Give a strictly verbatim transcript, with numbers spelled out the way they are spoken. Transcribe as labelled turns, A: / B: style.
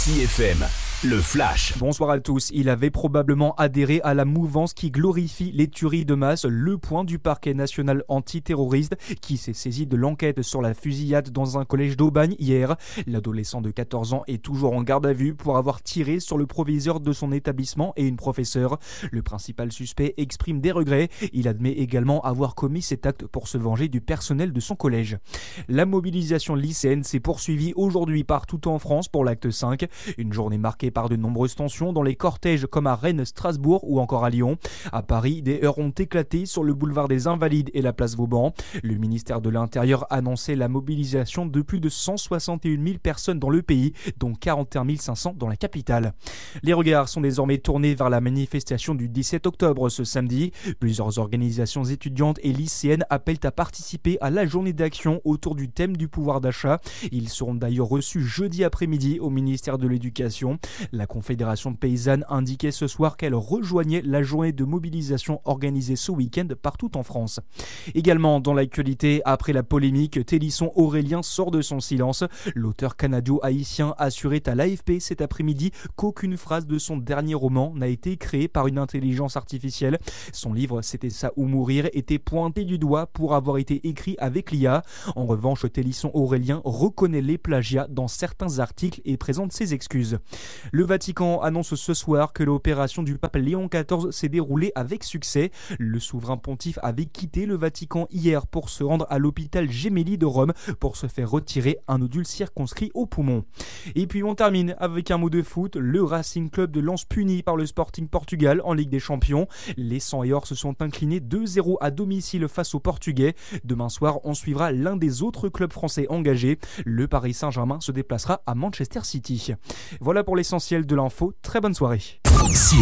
A: C F M. Le Flash.
B: Bonsoir à tous. Il avait probablement adhéré à la mouvance qui glorifie les tueries de masse. Le point du parquet national antiterroriste qui s'est saisi de l'enquête sur la fusillade dans un collège d'Aubagne hier. L'adolescent de quatorze ans est toujours en garde à vue pour avoir tiré sur le proviseur de son établissement et une professeure. Le principal suspect exprime des regrets. Il admet également avoir commis cet acte pour se venger du personnel de son collège. La mobilisation lycéenne s'est poursuivie aujourd'hui partout en France pour l'acte cinq. Une journée marquée par de nombreuses tensions dans les cortèges comme à Rennes, Strasbourg ou encore à Lyon. À Paris, des heurts ont éclaté sur le boulevard des Invalides et la place Vauban. Le ministère de l'Intérieur annonçait la mobilisation de plus de cent soixante et une mille personnes dans le pays, dont quarante et un mille cinq cents dans la capitale. Les regards sont désormais tournés vers la manifestation du dix-sept octobre ce samedi. Plusieurs organisations étudiantes et lycéennes appellent à participer à la journée d'action autour du thème du pouvoir d'achat. Ils seront d'ailleurs reçus jeudi après-midi au ministère de l'Éducation. La Confédération paysanne indiquait ce soir qu'elle rejoignait la journée de mobilisation organisée ce week-end partout en France. Également dans l'actualité, après la polémique, Télisson Aurélien sort de son silence. L'auteur canado-haïtien assurait à l'A F P cet après-midi qu'aucune phrase de son dernier roman n'a été créée par une intelligence artificielle. Son livre C'était ça ou mourir était pointé du doigt pour avoir été écrit avec l'I A. En revanche, Télisson Aurélien reconnaît les plagiats dans certains articles et présente ses excuses. Le Vatican annonce ce soir que l'opération du pape Léon quatorze s'est déroulée avec succès. Le souverain pontife avait quitté le Vatican hier pour se rendre à l'hôpital Gemelli de Rome pour se faire retirer un nodule circonscrit au poumon. Et puis on termine avec un mot de foot. Le Racing Club de Lens puni par le Sporting Portugal en Ligue des Champions. Les cent et or se sont inclinés deux zéro à domicile face aux Portugais. Demain soir, on suivra l'un des autres clubs français engagés. Le Paris Saint-Germain se déplacera à Manchester City. Voilà pour l'essentiel de l'info. Très bonne soirée.
A: C